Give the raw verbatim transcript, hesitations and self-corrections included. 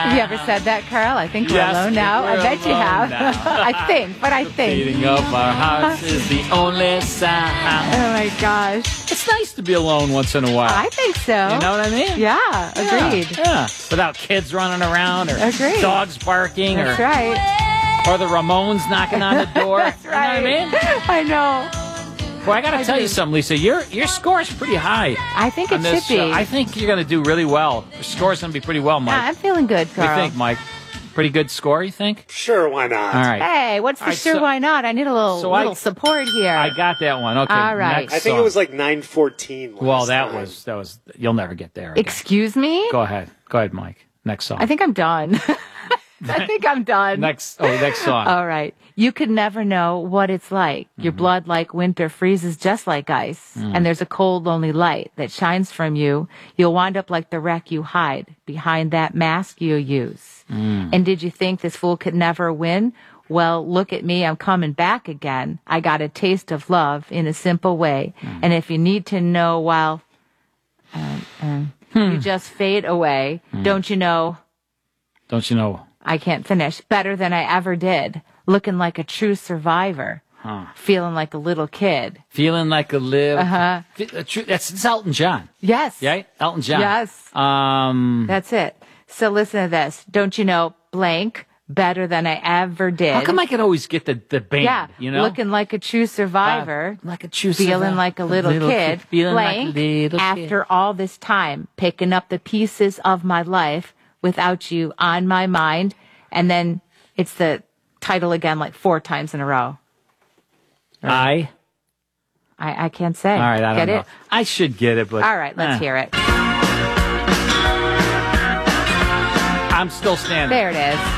Have you ever said that, Carl? I think we're Yes, alone now. we're I bet you alone have. now. I think, but I think. Beating up our hearts is the only sound. Oh, my gosh. It's nice to be alone once in a while. I think so. You know what I mean? Yeah, agreed. Yeah, yeah. Without kids running around or Agreed. dogs barking That's or, right. or the Ramones knocking on the door. That's right. You know what I mean? I know. Well, I got to I tell do. you something, Lisa. Your your score is pretty high. I think it on this should be. show. I think you're going to do really well. Your score's going to be pretty well, Mike. Yeah, I'm feeling good, What do you Carl. think, Mike? Pretty good score, you think? Sure, why not? All right. Hey, what's for All right, sure? so- Why not? I need a little so I- little support here. I got that one. Okay. All right. next I think song. it was like nine fourteen. Well, that was that was. You'll never get there. again. Excuse me? Go ahead. Go ahead, Mike. Next song. I think I'm done. I think I'm done. next. Oh, next song. All right. You could never know what it's like. Your blood, like winter, freezes just like ice. And there's a cold, lonely light that shines from you. You'll wind up like the wreck you hide behind that mask you use. And did you think this fool could never win? Well, look at me. I'm coming back again. I got a taste of love in a simple way. And if you need to know, well, uh, uh, you just fade away. Don't you know? Don't you know? I can't finish. Better than I ever did. Looking like a true survivor. Huh. Feeling like a little kid. Feeling like a live. Uh-huh. Fe- a tru- That's it's Elton John. Yes. Yeah, Elton John. Yes. Um. That's it. So listen to this. Don't you know, blank, better than I ever did. How come I can always get the the band? Yeah. You know, Looking like a true survivor. Uh, like a true Feeling survivor. like a little, kid. Feeling blank. like a little After all this time, picking up the pieces of my life without you on my mind. And then it's the title again, like four times in a row. kid. I. I, I can't say. All right. I don't Get know. it? I should get it, but All right, let's eh. hear it. I'm still standing. There it is.